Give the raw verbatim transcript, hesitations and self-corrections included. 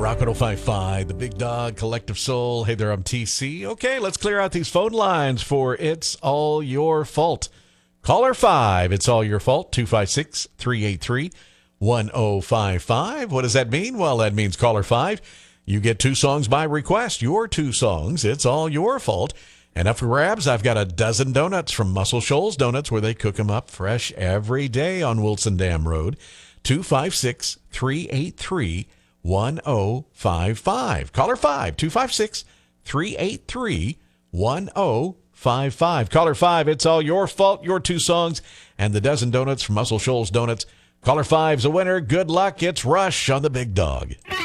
Rock one oh five point five, the Big Dog Collective Soul. Hey there, I'm T C. Okay, let's clear out these phone lines for It's All Your Fault. Caller five, It's All Your Fault, two five six, three eight three, one oh five five. What does that mean? Well, that means caller five, you get two songs by request. Your two songs, It's All Your Fault. And up for grabs, I've got a dozen donuts from Muscle Shoals Donuts, where they cook them up fresh every day on Wilson Dam Road. two five six, three eight three, one oh five five. Caller five, two five six, three eight three, one oh five five. Caller five, It's All Your Fault, your two songs, and the dozen donuts from Muscle Shoals Donuts. Caller five's a winner. Good luck. It's Rush on the Big Dog.